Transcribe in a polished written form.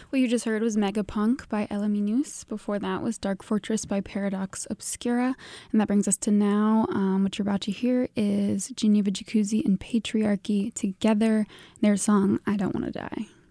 What you just heard was Megapunk by Ella Minus. Before that was Dark Fortress by Paradox Obscura. And that brings us to now. What you're about to hear is Geneva Jacuzzi and Patriarchy together. Their song, I Don't Want to Die.